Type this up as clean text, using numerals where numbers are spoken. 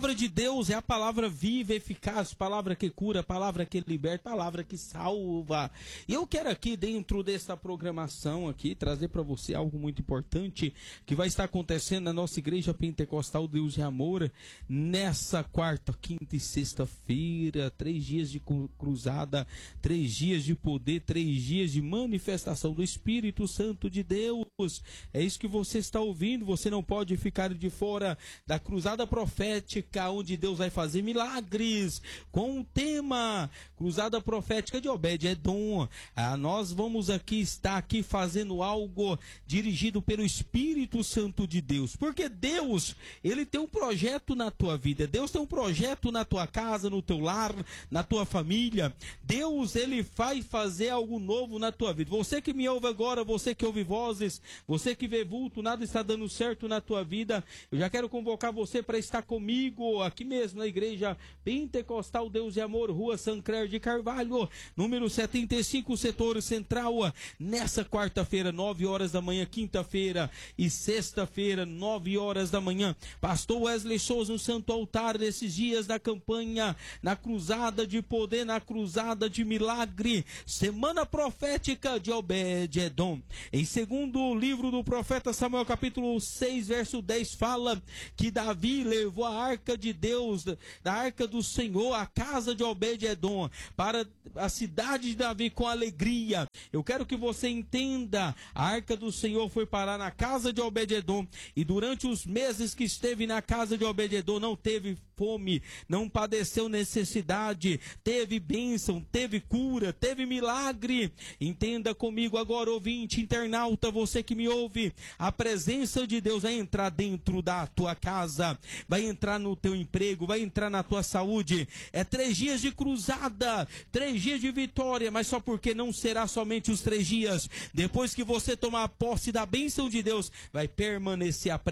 palavra de Deus é a palavra viva, eficaz, palavra que cura, palavra que liberta, palavra que salva. E eu quero aqui, dentro dessa programação aqui, trazer para você algo muito importante que vai estar acontecendo na nossa Igreja Pentecostal Deus e Amor nessa quarta, quinta e sexta-feira, 3 dias de cruzada, 3 dias de poder, 3 dias de manifestação do Espírito Santo de Deus. É isso que você está ouvindo. Você não pode ficar de fora da cruzada profética, onde Deus vai fazer milagres, com o tema cruzada profética de Obed-Edom. Nós vamos estar aqui fazendo algo dirigido pelo Espírito Santo de Deus, porque Deus, Ele tem um projeto na tua vida. Deus tem um projeto na tua casa, no teu lar, na tua família. Deus, Ele vai fazer algo novo na tua vida. Você que me ouve agora, você que ouve vozes, você que vê vulto, nada está dando certo na tua vida, eu já quero convocar você para estar comigo aqui mesmo na Igreja Pentecostal Deus e Amor, Rua Sancler de Carvalho, número 75, setor central, nessa quarta-feira, 9 horas da manhã, quinta-feira e sexta-feira, 9 horas da manhã. Pastor Wesley Souza no Santo Altar, nesses dias da campanha, na cruzada de poder, na cruzada de milagre, semana profética de Obed-Edom. Em segundo livro do profeta Samuel, capítulo 6, verso 10, fala que Davi levou a arca de Deus, da arca do Senhor, a casa de Obed-Edom, para a cidade de Davi com alegria. Eu quero que você entenda, a arca do Senhor foi parar na casa de Obed-Edom, e durante os meses que esteve na casa de Obed-Edom, não teve fome, não padeceu necessidade, teve bênção, teve cura, teve milagre. Entenda comigo agora, ouvinte, internauta, você que me ouve, a presença de Deus vai entrar dentro da tua casa, vai entrar no teu emprego, vai entrar na tua saúde. É 3 dias de cruzada, 3 dias de vitória, mas só porque não será somente os 3 dias. Depois que você tomar posse da bênção de Deus, vai permanecer a